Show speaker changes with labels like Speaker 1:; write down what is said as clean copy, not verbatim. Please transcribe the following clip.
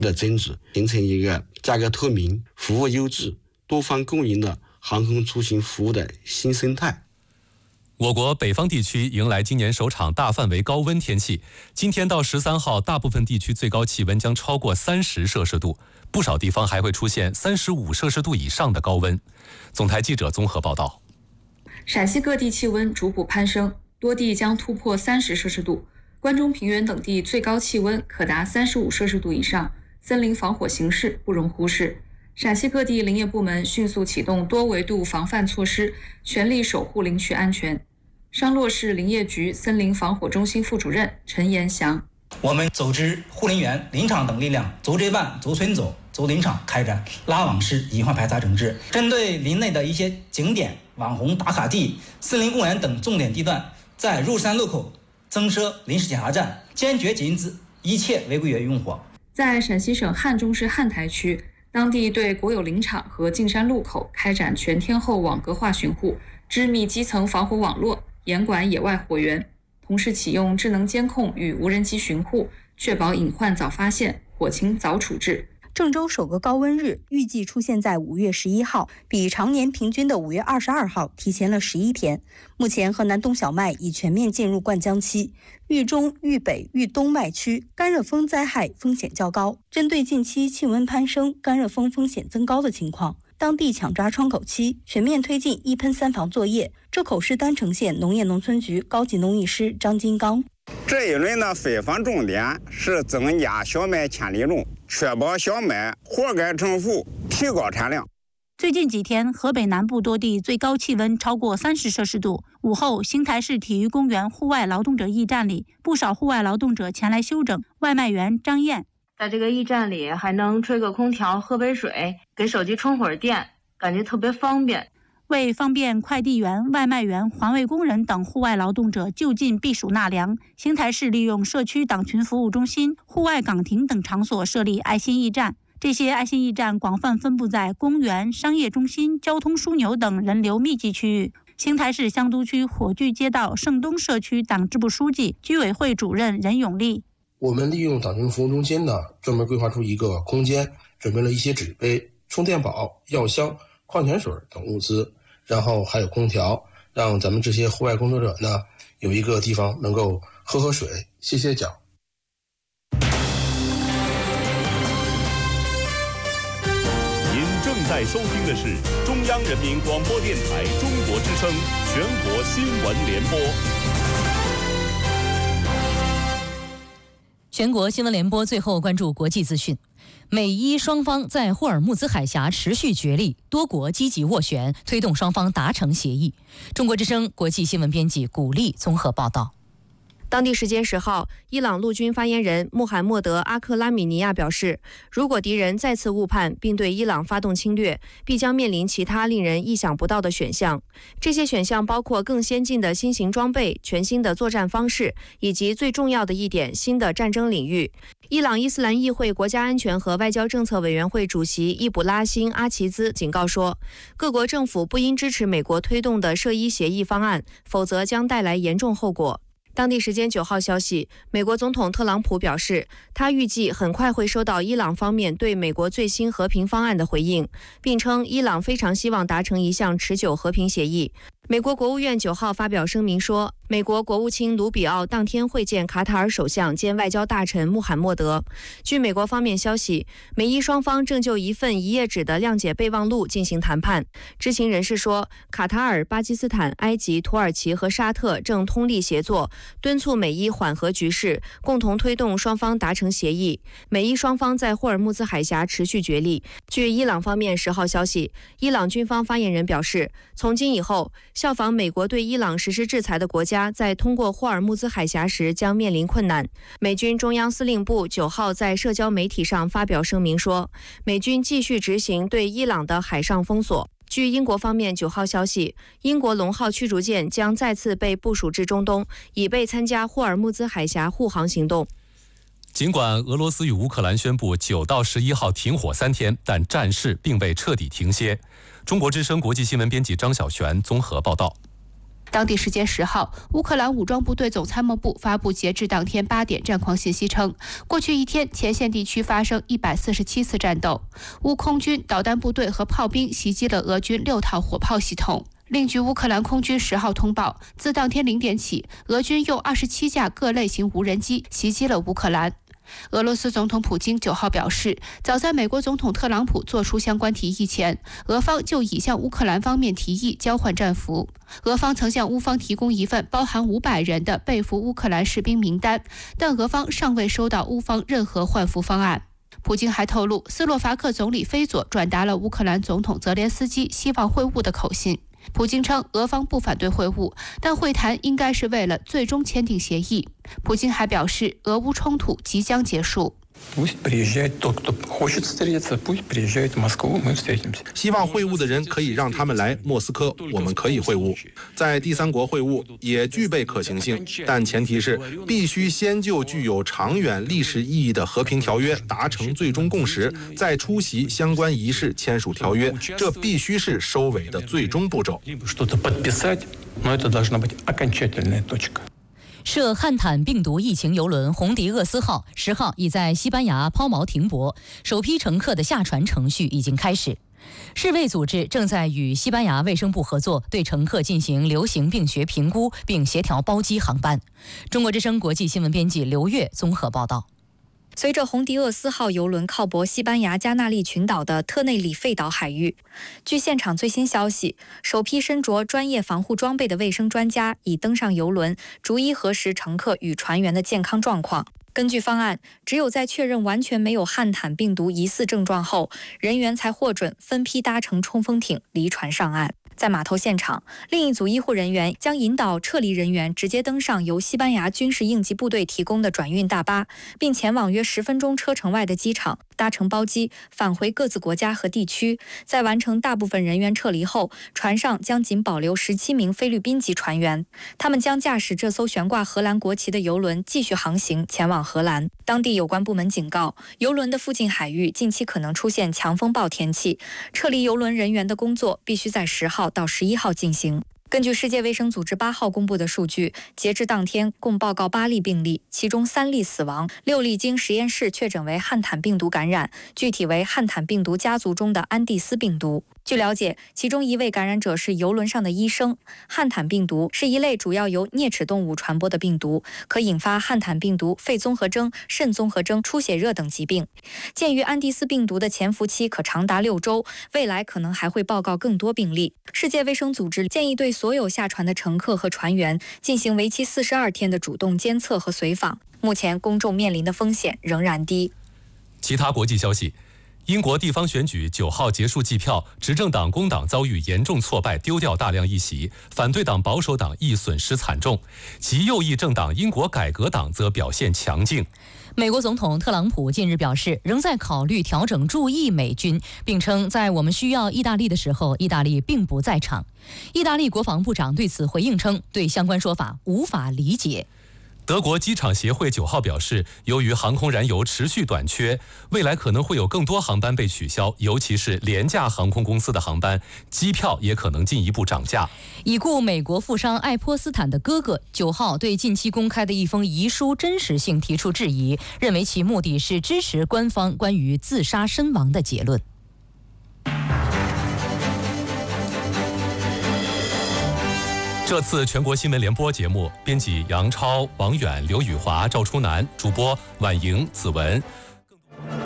Speaker 1: 的增值，形成一个价格透明、服务优质、多方共赢的航空出行服务的新生态。
Speaker 2: 我国北方地区迎来今年首场大范围高温天气，今天到13号，大部分地区最高气温将超过30摄氏度，不少地方还会出现35摄氏度以上的高温。总台记者综合报道。
Speaker 3: 陕西各地气温逐步攀升，多地将突破30摄氏度，关中平原等地最高气温可达35摄氏度以上，森林防火形势不容忽视。陕西各地林业部门迅速启动多维度防范措施，全力守护林区安全。商洛市林业局森林防火中心副主任陈延祥：
Speaker 4: 我们组织护林员、林场等力量，走这办、走村走、走林场，开展拉网式隐患排查整治。针对林内的一些景点、网红打卡地、森林公园等重点地段，在入山路口增设临时检查站，坚决禁止一切违规园用火。
Speaker 3: 在陕西省汉中市汉台区，当地对国有林场和进山路口开展全天候网格化巡护，织密基层防火网络，严管野外火源，同时启用智能监控与无人机巡护，确保隐患早发现，火情早处置。
Speaker 5: 郑州首个高温日预计出现在5月11号，比常年平均的5月22号提前了11天。目前河南冬小麦已全面进入灌浆期，豫中、豫北、豫东麦区干热风灾害风险较高。针对近期气温攀升、干热风风险增高的情况，当地抢抓窗口期，全面推进一喷三防作业。浙口市丹城县农业农村局高级农艺师张金刚：
Speaker 6: 这一轮的飞防重点是增加小麦千粒种，确保小麦活该成熟，提高产量。
Speaker 7: 最近几天，河北南部多地最高气温超过30摄氏度。午后，邢台市体育公园户外劳动者驿站里，不少户外劳动者前来休整。外卖员张燕：
Speaker 8: 在这个驿站里还能吹个空调、喝杯水，给手机充会儿电，感觉特别方便。
Speaker 7: 为方便快递员、外卖员、环卫工人等户外劳动者就近避暑纳凉，邢台市利用社区党群服务中心、户外岗亭等场所设立爱心驿站。这些爱心驿站广泛分布在公园、商业中心、交通枢纽等人流密集区域。邢台市香都区火炬街道盛东社区党支部书记、居委会主任任永利：
Speaker 9: 我们利用党群服务中心呢，专门规划出一个空间，准备了一些纸杯、充电宝、药箱、矿泉水等物资，然后还有空调，让咱们这些户外工作者呢有一个地方能够喝水、歇歇脚。
Speaker 10: 您正在收听的是中央人民广播电台中国之声全国新闻联播。
Speaker 11: 全国新闻联播最后关注国际资讯。美伊双方在霍尔木兹海峡持续角力，多国积极斡旋，推动双方达成协议。中国之声国际新闻编辑古丽综合报道。
Speaker 12: 当地时间10号，伊朗陆军发言人穆罕默德·阿克拉米尼亚表示，如果敌人再次误判并对伊朗发动侵略，必将面临其他令人意想不到的选项。这些选项包括更先进的新型装备、全新的作战方式，以及最重要的一点，新的战争领域。伊朗伊斯兰议会国家安全和外交政策委员会主席伊卜拉欣·阿齐兹警告说，各国政府不应支持美国推动的涉伊协议方案，否则将带来严重后果。当地时间9号消息，美国总统特朗普表示，他预计很快会收到伊朗方面对美国最新和平方案的回应，并称伊朗非常希望达成一项持久和平协议。美国国务院9号发表声明说，美国国务卿卢比奥当天会见卡塔尔首相兼外交大臣穆罕默德。据美国方面消息，美伊双方正就一份1页纸的谅解备忘录进行谈判。知情人士说，卡塔尔、巴基斯坦、埃及、土耳其和沙特正通力协作，敦促美伊缓和局势，共同推动双方达成协议。美伊双方在霍尔木兹海峡持续角力。据伊朗方面10号消息，伊朗军方发言人表示，从今以后，效仿美国对伊朗实施制裁的国家在通过霍尔木兹海峡时将面临困难。美军中央司令部9号在社交媒体上发表声明说，美军继续执行对伊朗的海上封锁。据英国方面9号消息，英国龙号驱逐舰将再次被部署至中东，以备参加霍尔木兹海峡护航行动。
Speaker 2: 尽管俄罗斯与乌克兰宣布9到11号停火3天，但战事并未彻底停歇。中国之声国际新闻编辑张小璇综合报道。
Speaker 13: 当地时间10号，乌克兰武装部队总参谋部发布截至当天8点战况信息称，过去一天前线地区发生147次战斗，乌空军导弹部队和炮兵袭击了俄军6套火炮系统。另据乌克兰空军10号通报，自当天0点起，俄军用27架各类型无人机袭击了乌克兰。俄罗斯总统普京9号表示，早在美国总统特朗普做出相关提议前，俄方就已向乌克兰方面提议交换战俘。俄方曾向乌方提供一份包含500人的被俘乌克兰士兵名单，但俄方尚未收到乌方任何换俘方案。普京还透露，斯洛伐克总理菲佐转达了乌克兰总统泽连斯基希望会晤的口信。普京称，俄方不反对会晤，但会谈应该是为了最终签订协议。普京还表示，俄乌冲突即将结束。
Speaker 14: 希望会晤的人可以让他们来莫斯科，我们可以会晤。在第三国会晤也具备可行性，但前提是必须先就具有长远历史意义的和平条约达成最终共识，再出席相关仪式签署条约，这必须是收尾的最终步骤。
Speaker 11: 涉汉坦病毒疫情邮轮红迪厄斯号10号已在西班牙抛锚停泊，首批乘客的下船程序已经开始。世卫组织正在与西班牙卫生部合作，对乘客进行流行病学评估，并协调包机航班。中国之声国际新闻编辑刘月综合报道。
Speaker 5: 随着红迪厄斯号邮轮靠泊西班牙加纳利群岛的特内里费岛海域，据现场最新消息，首批身着专业防护装备的卫生专家已登上邮轮，逐一核实乘客与船员的健康状况。根据方案，只有在确认完全没有汉坦病毒疑似症状后，人员才获准分批搭乘冲锋艇离船上岸。在码头现场，另一组医护人员将引导撤离人员直接登上由西班牙军事应急部队提供的转运大巴，并前往约10分钟车程外的机场，搭乘包机返回各自国家和地区。在完成大部分人员撤离后，船上将仅保留17名菲律宾籍船员，他们将驾驶这艘悬挂荷兰国旗的邮轮继续航行前往荷兰。当地有关部门警告，邮轮的附近海域近期可能出现强风暴天气，撤离邮轮人员的工作必须在10号到11号进行。根据世界卫生组织8号公布的数据，截至当天共报告8例病例，其中3例死亡，6例经实验室确诊为汉坦病毒感染，具体为汉坦病毒家族中的安地斯病毒。据了解，其中1位感染者是邮轮上的医生。汉坦病毒是一类主要由啮齿动物传播的病毒，可引发汉坦病毒肺综合征、肾综合征、出血热等疾病。鉴于安地斯病毒的潜伏期可长达6周，未来可能还会报告更多病例。世界卫生组织建议对所有下船的乘客和船员进行为期42天的主动监测和随访。目前公众面临的风险仍然低。
Speaker 2: 其他国际消息，英国地方选举9号结束计票，执政党工党遭遇严重挫败，丢掉大量议席，反对党保守党亦损失惨重，极右翼政党英国改革党则表现强劲。
Speaker 11: 美国总统特朗普近日表示，仍在考虑调整驻意美军，并称在我们需要意大利的时候，意大利并不在场。意大利国防部长对此回应称，对相关说法无法理解。
Speaker 2: 德国机场协会9号表示，由于航空燃油持续短缺，未来可能会有更多航班被取消，尤其是廉价航空公司的航班，机票也可能进一步涨价。
Speaker 11: 已故美国富商爱泼斯坦的哥哥9号对近期公开的一封遗书真实性提出质疑，认为其目的是支持官方关于自杀身亡的结论。
Speaker 2: 这次全国新闻联播节目，编辑杨超、王远、刘宇华、赵初南，主播婉莹、子文，